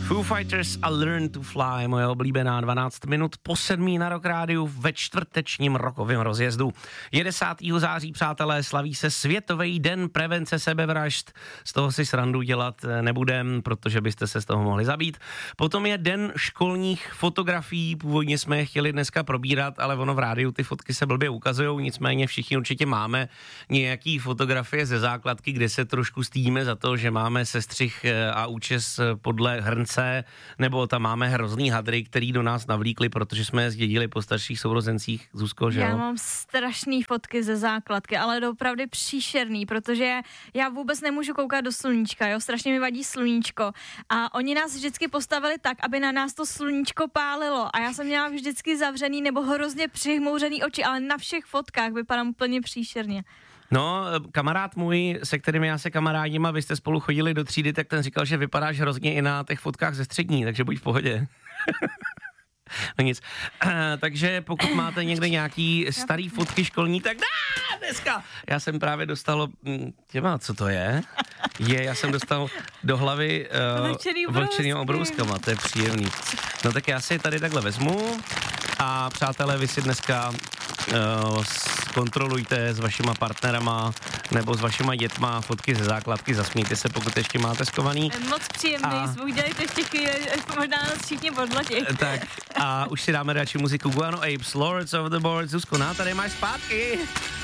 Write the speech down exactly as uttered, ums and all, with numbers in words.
Foo Fighters a Learn to Fly, moje oblíbená dvanáct minut po sedmí na Rock Rádiu ve čtvrtečním rokovém rozjezdu. Je desátého září, přátelé, slaví se Světový den prevence sebevražd. Z toho si srandu dělat nebudem, protože byste se z toho mohli zabít. Potom je den školních fotografií, původně jsme je chtěli dneska probírat, ale ono v rádiu ty fotky se blbě ukazujou, nicméně všichni určitě máme nějaký fotografie ze základky, kde se trošku stýjíme za to, že máme sestřih a účes podle hrnce, nebo tam máme hrozný hadry, který do nás navlíkli, protože jsme je zdědili po starších sourozencích. Zuzko, že jo? Já mám strašný fotky ze základky, ale opravdu příšerný, protože já vůbec nemůžu koukat do sluníčka, jo, strašně mi vadí sluníčko a oni nás vždycky postavili tak, aby na nás to sluníčko pálilo a já jsem měla vždycky zavřený nebo hrozně přihmouřený oči, ale na všech fotkách vypadám úplně příšerně. No, kamarád můj, se kterým já se kamarádím a vy jste spolu chodili do třídy, tak ten říkal, že vypadáš hrozně i na těch fotkách ze střední, takže buď v pohodě. No nic. Takže pokud máte někde nějaký starý fotky školní, tak dá, dneska. Já jsem právě dostal, těma, co to je? Je, já jsem dostal do hlavy uh, vlčenýho obrouskama, to je příjemný. No tak já si je tady takhle vezmu a přátelé, vy si dneska uh, kontrolujte s vašima partnerama nebo s vašima dětma fotky ze základky, zasmíjte se, pokud ještě máte skovaný. Moc příjemný, a... zvuk dělejte všichni, možná nás všichni podlatí. Tak a už si dáme radši muziku Guano Apes, Lords of the Boards. Zuzko, na, tady máš zpátky.